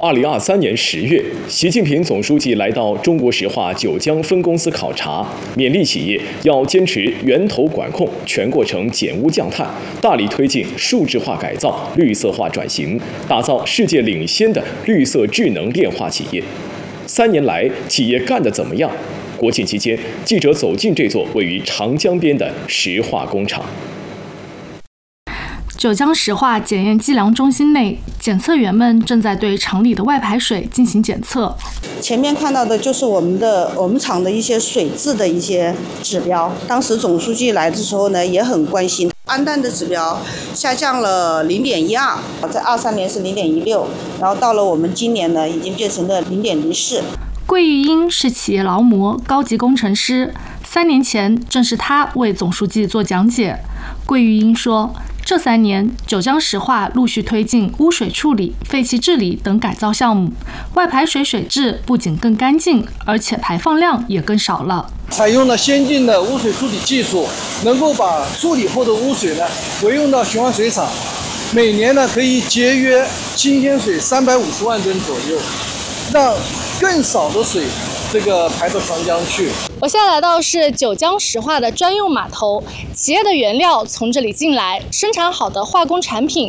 2023年10月，习近平总书记来到中国石化九江分公司考察，勉励企业要坚持源头管控、全过程减污降碳，大力推进数字化改造、绿色化转型，打造世界领先的绿色智能炼化企业。3年来，企业干得怎么样？国庆期间，记者走进这座位于长江边的石化工厂。 九江石化检验计量中心内，检测员们正在对厂里的外排水进行检测。 前面看到的就是我们厂的一些水质的一些指标。当时总书记来的时候呢，也很关心。氨氮的指标下降了0.12，在23年是0.16，然后到了我们今年呢，已经变成了0.04。 桂玉英是企业劳模、高级工程师。3年前，正是他为总书记做讲解。桂玉英说，这3年，九江石化陆续推进污水处理、废气治理等改造项目，外排水水质不仅更干净，而且排放量也更少了。 采用了先进的污水处理技术，能够把处理后的污水呢回用到循环水厂，每年呢可以节约新鲜水350万吨左右，让更少的水排到长江去。 我现在来到是九江石化的专用码头，企业的原料从这里进来，生产好的化工产品